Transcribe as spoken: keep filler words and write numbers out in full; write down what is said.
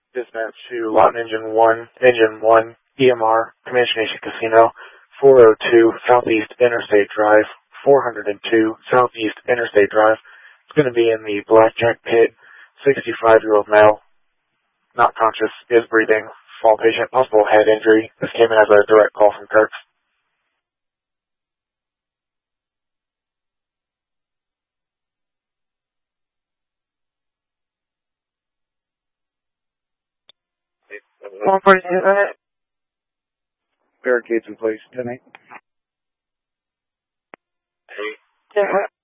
Dispatch to Lawton Engine one, Engine one, E M R, Comanche Nation Casino, four oh two Southeast Interstate Drive, four oh two Southeast Interstate Drive. It's going to be in the Blackjack Pit, sixty-five-year-old male, not conscious, is breathing, fall patient, possible head injury. This came in as a direct call from Kirk's. one forty-two, uh, barricades in place, ten eight. Hey. Yeah.